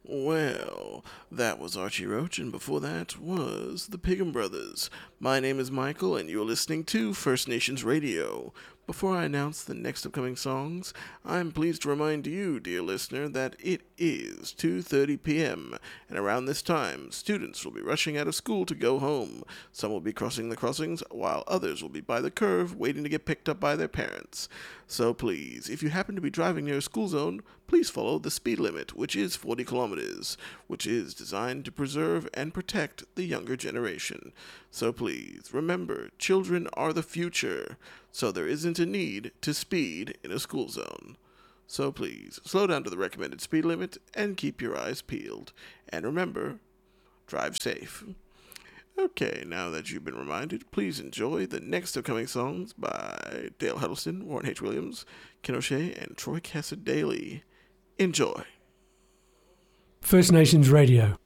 Well, that was Archie Roach, and before that was the Piggum Brothers. My name is Michael, and you're listening to First Nations Radio. Before I announce the next upcoming songs, I'm pleased to remind you, dear listener, that it is 2:30 p.m., and around this time, students will be rushing out of school to go home. Some will be crossing the crossings, while others will be by the curve waiting to get picked up by their parents. So please, if you happen to be driving near a school zone, please follow the speed limit, which is 40 kilometers, which is designed to preserve and protect the younger generation. So please, remember, children are the future, so there isn't a need to speed in a school zone. So please, slow down to the recommended speed limit and keep your eyes peeled. And remember, drive safe. Okay, now that you've been reminded, please enjoy the next upcoming songs by Dale Huddleston, Warren H. Williams, Ken O'Shea, and Troy Cassidy. Enjoy. First Nations Radio.